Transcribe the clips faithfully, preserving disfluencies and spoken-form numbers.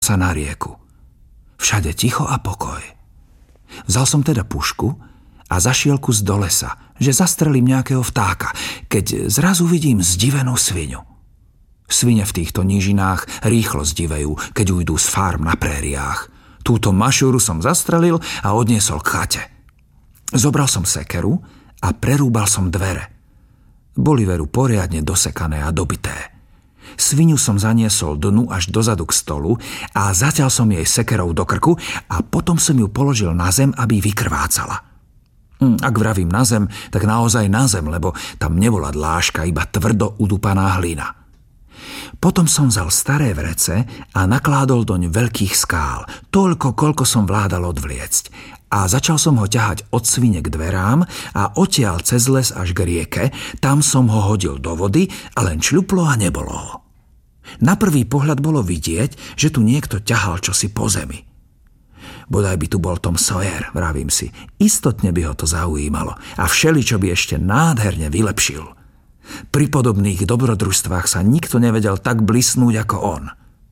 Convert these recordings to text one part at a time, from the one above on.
sa na rieku. Všade ticho a pokoj. Vzal som teda pušku a zašiel kus do lesa, že zastrelím nejakého vtáka, keď zrazu vidím zdivenú sviňu. Svine v týchto nížinách rýchlo zdivejú, keď ujdú z farm na prériách. Túto mašúru som zastrelil a odniesol k chate. Zobral som sekeru a prerúbal som dvere. Boli veru poriadne dosekané a dobité. Svinu som zaniesol dnu až dozadu k stolu a zatiaľ som jej sekerou do krku a potom som ju položil na zem, aby vykrvácala. Ak vravím na zem, tak naozaj na zem, lebo tam nebola dláška, iba tvrdo udupaná hlina. Potom som vzal staré vrece a nakládol doň veľkých skál, toľko, koľko som vládal odvliecť. A začal som ho ťahať od svine k dverám a odtiaľ cez les až k rieke, tam som ho hodil do vody a len čľuplo a nebolo ho. Na prvý pohľad bolo vidieť, že tu niekto ťahal čosi po zemi. Bodaj by tu bol Tom Sawyer, vravím si, istotne by ho to zaujímalo a všeličo by ešte nádherne vylepšil. Pri podobných dobrodružstvách sa nikto nevedel tak blisnúť ako on.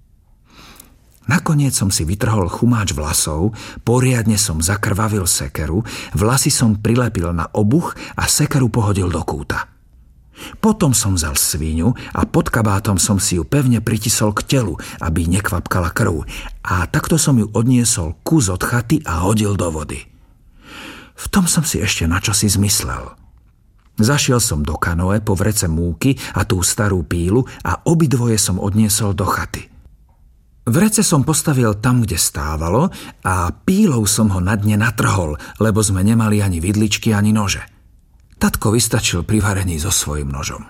Nakoniec som si vytrhol chumáč vlasov, poriadne som zakrvavil sekeru, vlasy som prilepil na obuch a sekeru pohodil do kúta. Potom som vzal sviňu a pod kabátom som si ju pevne pritisol k telu, aby nekvapkala krv, a takto som ju odniesol kus od chaty a hodil do vody. V tom som si ešte načosi zmyslel. Zašiel som do kanoe po vrece múky a tú starú pílu a obidvoje som odniesol do chaty. Vrece som postavil tam, kde stávalo, a pílou som ho na dne natrhol, lebo sme nemali ani vidličky, ani nože. Tatko vystačil pri varení so svojím nožom.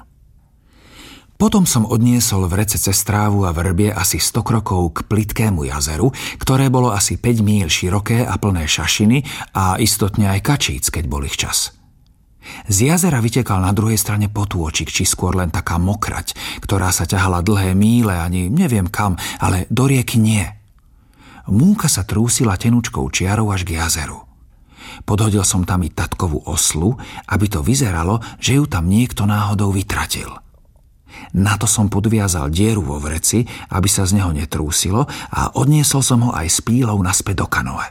Potom som odniesol vrece cez trávu a vrbie asi sto krokov k plitkému jazeru, ktoré bolo asi päť míľ široké a plné šašiny a istotne aj kačíc, keď bol ich čas. Z jazera vytekal na druhej strane potôčik, či skôr len taká mokrať, ktorá sa ťahala dlhé míle, ani neviem kam, ale do rieky nie. Múka sa trúsila tenučkou čiarou až k jazeru. Podhodil som tam i tatkovú oslu, aby to vyzeralo, že ju tam niekto náhodou vytratil. Na to som podviazal dieru vo vreci, aby sa z neho netrúsilo, a odniesol som ho aj s pílou naspäť do kanoe.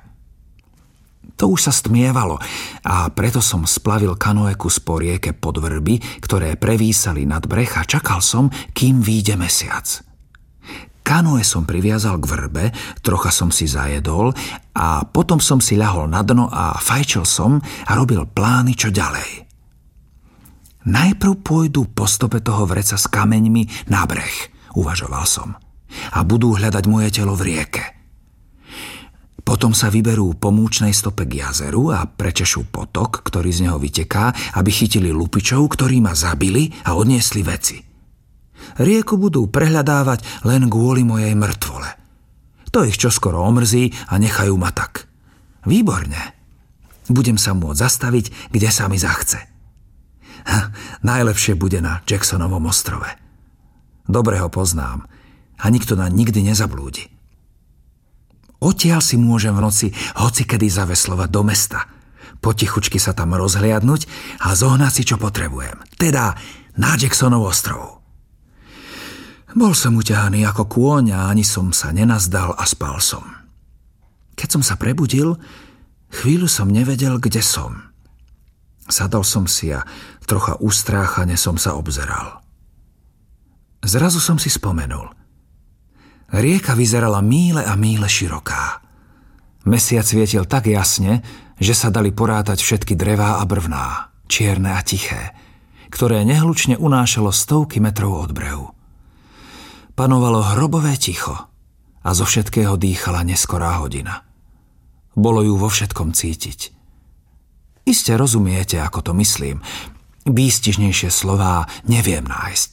To už sa stmievalo a preto som splavil kanoe kus po rieke pod vrby, ktoré prevísali nad breh, a čakal som, kým vyjde mesiac. Kanoe som priviazal k vrbe, trocha som si zajedol a potom som si ľahol na dno a fajčil som a robil plány, čo ďalej. Najprv pôjdu po stope toho vreca s kameňmi na breh, uvažoval som, a budú hľadať moje telo v rieke. Potom sa vyberú po múčnej stope k jazeru a prečešú potok, ktorý z neho vyteká, aby chytili lupičov, ktorí ma zabili a odniesli veci. Rieku budú prehľadávať len kvôli mojej mŕtvole. To ich čoskoro omrzí a nechajú ma tak. Výborne. Budem sa môcť zastaviť, kde sa mi zachce. Ha, najlepšie bude na Jacksonovom ostrove. Dobre ho poznám a nikto na nikdy nezablúdi. Odtiaľ si môžem v noci hocikedy zaveslovať do mesta, potichučky sa tam rozhliadnuť a zohnať si, čo potrebujem. Teda na Jacksonov ostrov. Bol som uťahaný ako kôň a ani som sa nenazdal a spal som. Keď som sa prebudil, chvíľu som nevedel, kde som. Sadol som si a trocha ustráchane som sa obzeral. Zrazu som si spomenul. Rieka vyzerala míle a míle široká. Mesiac svietil tak jasne, že sa dali porátať všetky drevá a brvná, čierne a tiché, ktoré nehlučne unášalo stovky metrov od brehu. Panovalo hrobové ticho a zo všetkého dýchala neskorá hodina. Bolo ju vo všetkom cítiť. Iste rozumiete, ako to myslím. Výstižnejšie slová neviem nájsť.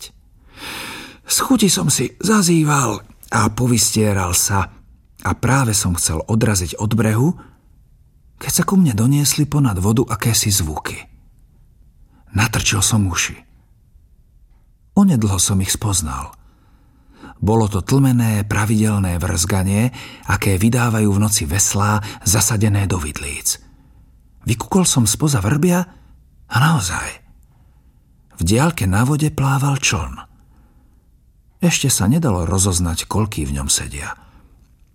Z chuti som si zazýval a povystieral sa a práve som chcel odraziť od brehu, keď sa ku mne doniesli ponad vodu akési zvuky. Natrčil som uši. Onedlho som ich spoznal. Bolo to tlmené, pravidelné vrzganie, aké vydávajú v noci veslá zasadené do vidlíc. Vykúkol som spoza vrbia a naozaj. V diaľke na vode plával čln. Ešte sa nedalo rozoznať, koľký v ňom sedia.